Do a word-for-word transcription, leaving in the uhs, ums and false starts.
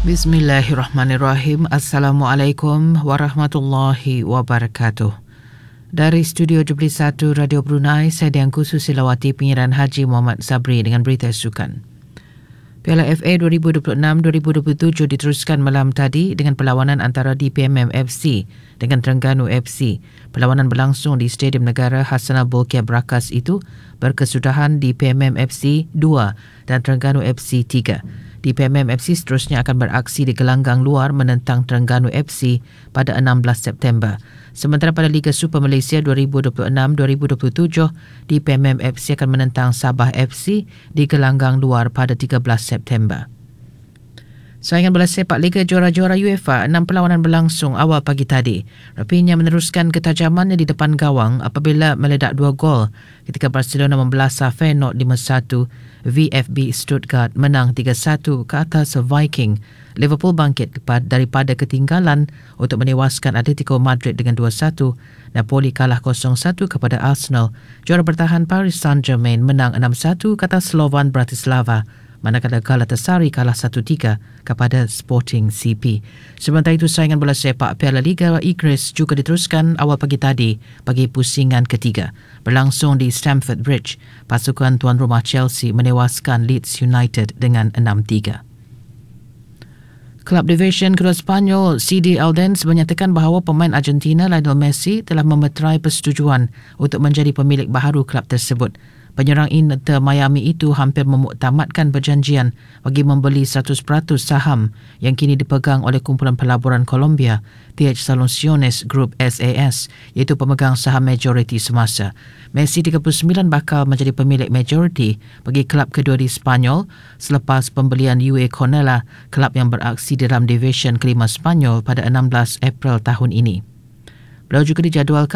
Bismillahirrahmanirrahim. Assalamualaikum warahmatullahi wabarakatuh. Dari Studio tujuh puluh satu Radio Brunei, saya Diangku Susilawati, penyiaran Haji Muhammad Sabri dengan berita sukan. Piala F A dua ribu dua puluh enam dua ribu dua puluh tujuh diteruskan malam tadi dengan perlawanan antara D P M M F C dengan Terengganu F C. Perlawanan berlangsung di Stadium Negara Hassanal Bolkiah Berakas itu berkesudahan D P M M F C dua dan Terengganu F C tiga. D P M M F C seterusnya akan beraksi di gelanggang luar menentang Terengganu F C pada enam belas September. Sementara pada Liga Super Malaysia dua ribu dua puluh enam dua ribu dua puluh tujuh, D P M M F C akan menentang Sabah F C di gelanggang luar pada tiga belas September. Saingan bola sepak Liga Juara-Juara UEFA, enam perlawanan berlangsung awal pagi tadi. Rapinya meneruskan ketajamannya di depan gawang apabila meledak dua gol ketika Barcelona membelasah Feyenoord lima satu. V F B Stuttgart menang tiga satu ke atas Viking. Liverpool bangkit daripada ketinggalan untuk menewaskan Atletico Madrid dengan dua satu. Napoli kalah kosong satu kepada Arsenal. Juara bertahan Paris Saint-Germain menang enam satu ke atas Slovan Bratislava, manakala Galatasaray kalah satu tiga kepada Sporting C P. Sementara itu, saingan bola sepak Piala Liga Inggris juga diteruskan awal pagi tadi bagi pusingan ketiga. Berlangsung di Stamford Bridge, pasukan tuan rumah Chelsea menewaskan Leeds United dengan enam tiga. Kelab Division kedua Spanyol C D Eldense menyatakan bahawa pemain Argentina Lionel Messi telah memeterai persetujuan untuk menjadi pemilik baharu kelab tersebut. Penyerang Inter Miami itu hampir memuktamadkan perjanjian bagi membeli seratus peratus saham yang kini dipegang oleh kumpulan pelaburan Colombia T H Soluciones Group S A S, iaitu pemegang saham majoriti semasa. Messi tiga puluh sembilan bakal menjadi pemilik majoriti bagi kelab kedua di Spanyol selepas pembelian U A Cornellà, kelab yang beraksi dalam Division kelima Spanyol pada enam belas April tahun ini. Beliau juga dijadualkan